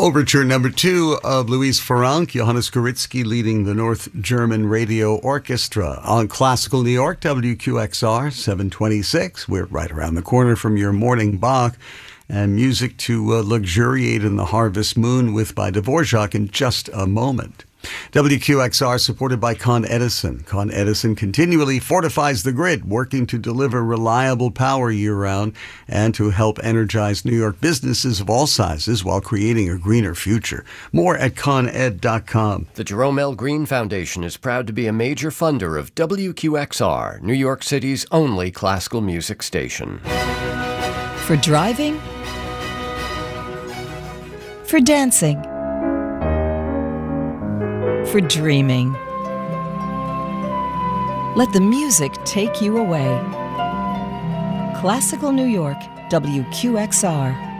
Overture number 2 of Louise Farrenc, Johannes Goritzky leading the North German Radio Orchestra on Classical New York, WQXR 726. We're right around the corner from your morning Bach, and music to luxuriate in the harvest moon with by Dvorak in just a moment. WQXR supported by Con Edison. Con Edison continually fortifies the grid, working to deliver reliable power year-round and to help energize New York businesses of all sizes while creating a greener future. More at coned.com. The Jerome L. Green Foundation is proud to be a major funder of WQXR, New York City's only classical music station. For driving, for dancing, for dreaming. Let the music take you away. Classical New York, WQXR.